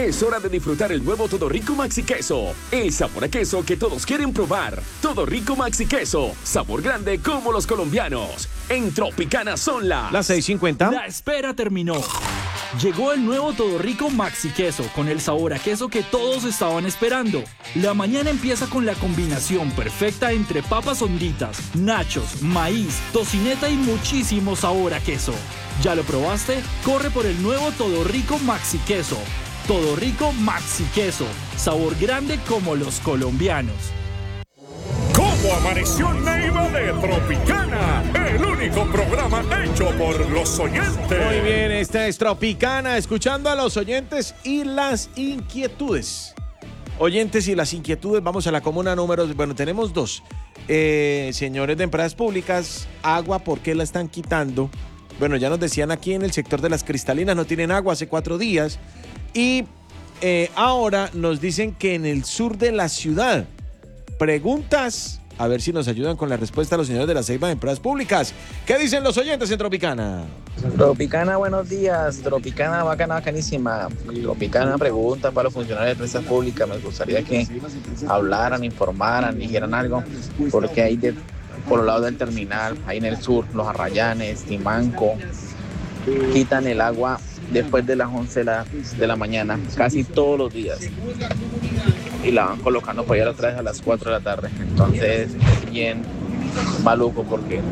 Es hora de disfrutar el nuevo Todo Rico Maxi Queso. El sabor a queso que todos quieren probar. Todo Rico Maxi Queso. Sabor grande como los colombianos. En Tropicana son las 6:50. La espera terminó. Llegó el nuevo Todo Rico Maxi Queso con el sabor a queso que todos estaban esperando. La mañana empieza con la combinación perfecta entre papas honditas, nachos, maíz, tocineta y muchísimo sabor a queso. ¿Ya lo probaste? Corre por el nuevo Todo Rico Maxi Queso. Todo Rico Maxi Queso. Sabor grande como los colombianos. ¿Cómo amaneció Neiva de Tropicana? El único programa hecho por los oyentes. Muy bien, esta es Tropicana, escuchando a los oyentes y las inquietudes. Oyentes y las inquietudes, vamos a la comuna número... Bueno, tenemos dos. Señores de empresas públicas, agua, ¿por qué la están quitando? Bueno, ya nos decían aquí en el sector de las cristalinas, no tienen agua hace 4 días. Y ahora nos dicen que en el sur de la ciudad, preguntas... A ver si nos ayudan con la respuesta a los señores de la Ceiba de Empresas Públicas. ¿Qué dicen los oyentes en Tropicana? Tropicana, buenos días. Tropicana, bacana, bacanísima. Tropicana, pregunta para los funcionarios de empresas públicas. Me gustaría que hablaran, informaran, dijeran algo, porque ahí por el lado del terminal, ahí en el sur, los Arrayanes, Timanco, quitan el agua después de las 11 de la mañana, casi todos los días. Y la van colocando por allá otra vez a las 4 de la tarde. Entonces es bien maluco porque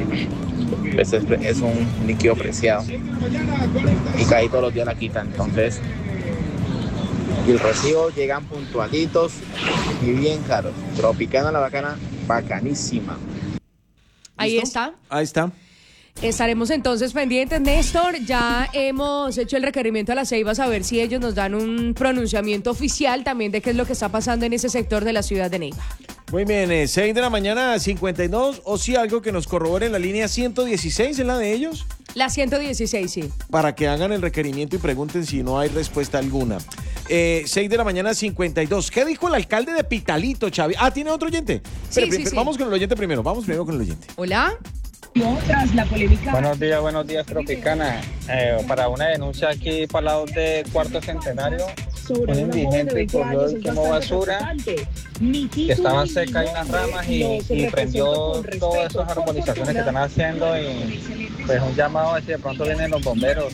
es un líquido preciado y casi todos los días la quitan. Entonces, y el recibo llegan puntualitos y bien caros. Tropicana, la bacana, bacanísima. Ahí está. Ahí está. Estaremos entonces pendientes, Néstor. Ya hemos hecho el requerimiento a la Ceibas a ver si ellos nos dan un pronunciamiento oficial también de qué es lo que está pasando en ese sector de la ciudad de Neiva. Muy bien, 6 de la mañana, 52, o si algo que nos corrobore en la línea 116, ¿es la de ellos? La 116, sí. Para que hagan el requerimiento y pregunten si no hay respuesta alguna. 6 de la mañana, 52. ¿Qué dijo el alcalde de Pitalito, Xavi? Ah, ¿tiene otro oyente? Sí. Vamos con el oyente primero, vamos primero con el oyente. Hola. Tras la polémica. Buenos días, Tropicana. Para una denuncia aquí para el lado de Cuarto Centenario, un indigente cogió y quemó basura que estaban secas y unas ramas y prendió todas esas arbolizaciones que están haciendo y pues un llamado a ver si de pronto vienen los bomberos.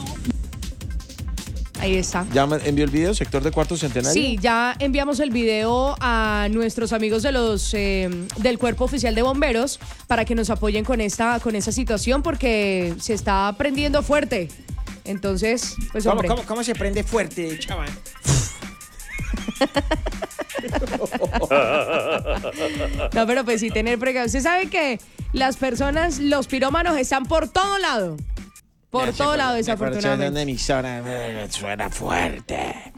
Ahí está. ¿Ya envió el video, sector de Cuarto Centenario? Sí, ya enviamos el video a nuestros amigos de los del Cuerpo Oficial de Bomberos para que nos apoyen con esa situación porque se está prendiendo fuerte. Entonces, pues hombre. ¿Cómo se prende fuerte, chaval? No, pero pues sí tener precaución. Usted sabe que las personas, los pirómanos están por todo lado. Por todo lado, desafortunadamente. Suena fuerte.